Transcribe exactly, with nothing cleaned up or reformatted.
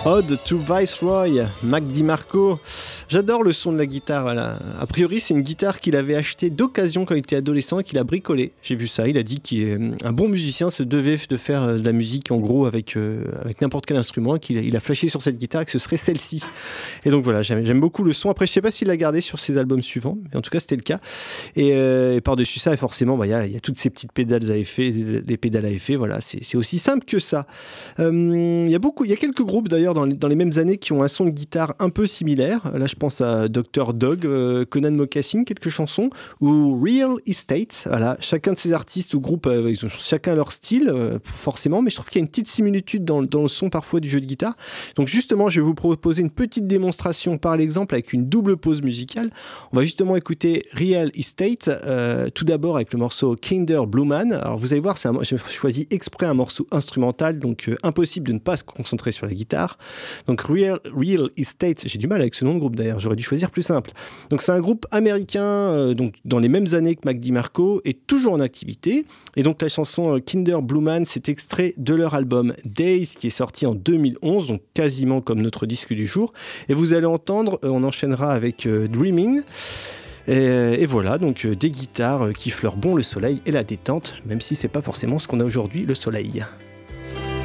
Ode to Viceroy, Mac DiMarco. J'adore le son de la guitare. Voilà. A priori, c'est une guitare qu'il avait achetée d'occasion quand il était adolescent et qu'il a bricolée. J'ai vu ça. Il a dit qu'un bon musicien se devait de faire de la musique en gros avec, euh, avec n'importe quel instrument, qu'il a, il a flashé sur cette guitare et que ce serait celle-ci. Et donc voilà, j'aime, j'aime beaucoup le son. Après, je sais pas s'il l'a gardé sur ses albums suivants, mais en tout cas, c'était le cas. Et, euh, et par-dessus ça, forcément, bah, y a, y a toutes ces petites pédales à effet, les pédales à effet. Voilà, c'est, c'est aussi simple que ça. Il euh, y a beaucoup, il y a quelques groupes d'ailleurs dans les, dans les mêmes années qui ont un son de guitare un peu similaire. Là, je pense à docteur Dog, euh, Conan Mocassin, quelques chansons, ou Real Estate. Voilà, chacun de ces artistes ou groupes, euh, ils ont chacun leur style, euh, forcément, mais je trouve qu'il y a une petite similitude dans, dans le son parfois du jeu de guitare. Donc justement, je vais vous proposer une petite démonstration par l'exemple avec une double pause musicale. On va justement écouter Real Estate, euh, tout d'abord avec le morceau Kinder Blue Man. Alors vous allez voir, c'est un, j'ai choisi exprès un morceau instrumental, donc euh, impossible de ne pas se concentrer sur la guitare. Donc Real, Real Estate, j'ai du mal avec ce nom de groupe d'ailleurs, j'aurais dû choisir plus simple. Donc c'est un groupe américain, euh, donc dans les mêmes années que Mac DiMarco, et toujours en activité. Et donc la chanson euh, Kinder Blue Man, c'est extrait de leur album Days, qui est sorti en deux mille onze, donc quasiment comme notre disque du jour. Et vous allez entendre, euh, on enchaînera avec euh, Dreaming. Et, et voilà, donc euh, des guitares euh, qui fleurent bon le soleil et la détente, même si c'est pas forcément ce qu'on a aujourd'hui, le soleil.